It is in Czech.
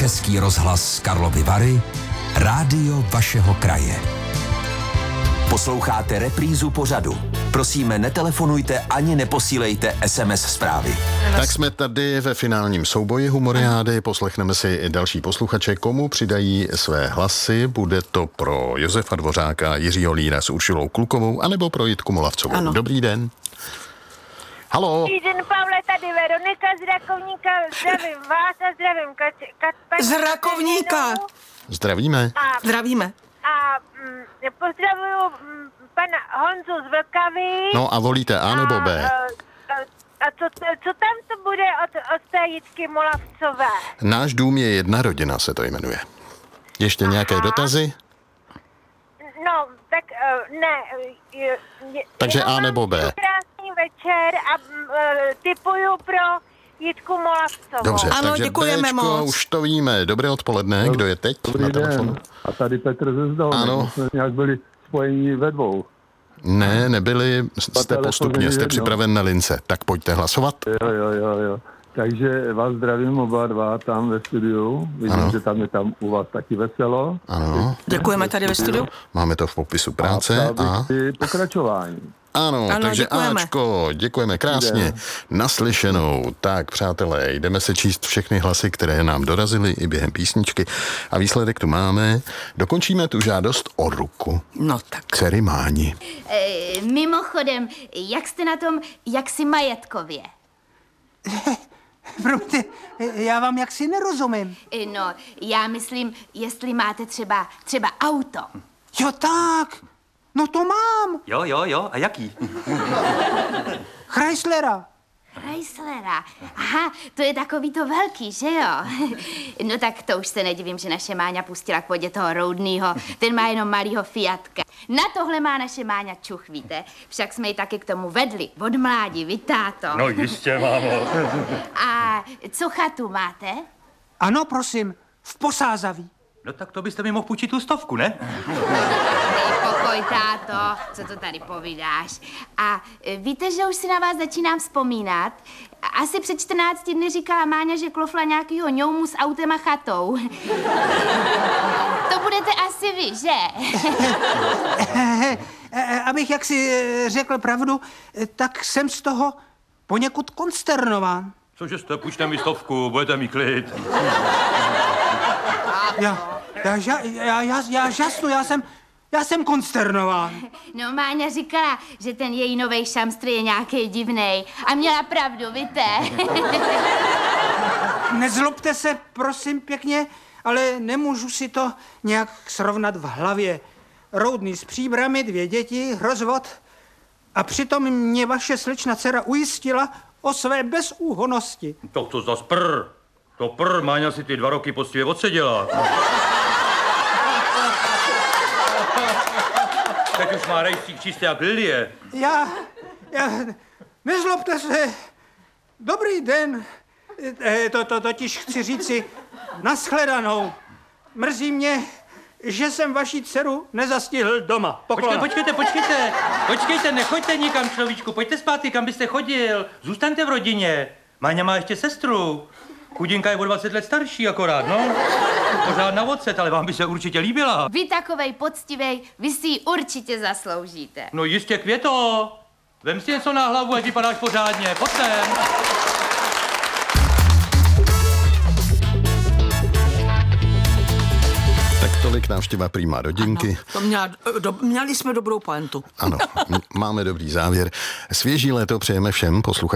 Český rozhlas Karlovy Vary, rádio vašeho kraje. Posloucháte reprízu pořadu. Prosíme, netelefonujte ani neposílejte SMS zprávy. Tak jsme tady ve finálním souboji Humoriády. Poslechneme si i další posluchače, komu přidají své hlasy. Bude to pro Josefa Dvořáka, Jiřího Líra s Uršulou Klukovou, anebo pro Jitku Molavcovou. Ano. Dobrý den. Halo. Dobrý den, Pavle, tady Veronika z Rakovníka. Zdravím vás a zdravím paní z Rakovníka. Zdravíme. Zdravíme. A pozdravuju pana Honzu z Vlkavy. No a volíte A nebo B? A co tam to bude od té Jitky Molavcové? Náš dům je jedna rodina, se to jmenuje. Ještě nějaké dotazy? No, tak ne. Takže A nebo B? Krásný večer a tipuju pro Jitku Molavcovou. Dobře, Ano, takže děkujeme Bčko, moc. už to víme. Dobré odpoledne, kdo je teď na telefonu? A tady Petr ze Zdolny. Ano. Jsme nějak byli spojení ve dvou. Ne, nebyli, jste postupně, jste připraven na lince. Tak pojďte hlasovat. Jo. Takže vás zdravím oba dva tam ve studiu. Vidím, Ano. že tam je u vás taky veselo. Ano, Děkujeme tady ve studiu. máme to v popisu práce A a... bych pokračování. Ano, takže děkujeme. Ačko, děkujeme krásně, naslyšenou. Tak, přátelé, jdeme se číst všechny hlasy, které nám dorazily i během písničky a výsledek tu máme. Dokončíme tu žádost o ruku. No tak. Dcery Máni. Mimochodem, jak jste na tom jaksi majetkově? Promiňte, já vám jaksi nerozumím. No, já myslím, jestli máte třeba auto. Jo tak, no to mám. Jo, a jaký? Chryslera. Chryslera. Aha, to je takový to velký, že jo? No tak to už se nedivím, že naše Máňa pustila k vodě toho Roudnýho. Ten má jenom malýho Fiatka. Na tohle má naše Máňa čuch, víte? Však jsme ji taky k tomu vedli. Od mládí, vy táto. No jistě, mámo. A co chatu máte? Ano, prosím, v Posázaví. No tak to byste mi mohl půjčit tu 100, ne? Dej pokoj, táto, co to tady povídáš. A víte, že už si na vás začínám vzpomínat? Asi před 14 dny říkala Máňa, že klofla nějakýho ňoumu s autem a chatou. To budete asi vy, že? Abych jaksi řekl pravdu, tak jsem z toho poněkud konsternován. Cože jste, půjčte mi 100, budete mít klid. Já žasnu, já jsem konsternován. No, Máňa říkala, že ten její novej šamstr je nějaký divnej. A měla pravdu, víte? Nezlobte se, prosím pěkně, ale nemůžu si to nějak srovnat v hlavě. Roudný s příbrami, 2 děti, rozvod. A přitom mě vaše slečna dcera ujistila o své bezúhonnosti. To zas To Máňa si ty 2 roky poctivě odseděla. Teď už má rejstřík čistý jak lilie. Nezlobte se. Dobrý den. To totiž chci říci nashledanou. Mrzí mě, že jsem vaši dceru nezastihl doma. Poklona. Počkejte, nechoďte nikam, človíčku, pojďte zpátky, kam byste chodil. Zůstaňte v rodině. Máňa má ještě sestru. Chudinka je o 20 let starší akorát, no. Pořád na ocet, ale vám by se určitě líbila. Vy takovej poctivej, vy si ji určitě zasloužíte. No jistě, Květo. Vem si něco na hlavu, ať vypadáš pořádně. Pojď sem. Tak tolik návštěva prima rodinky. Ano, měli jsme dobrou pointu. Ano, máme dobrý závěr. Svěží léto přejeme všem posluchačům.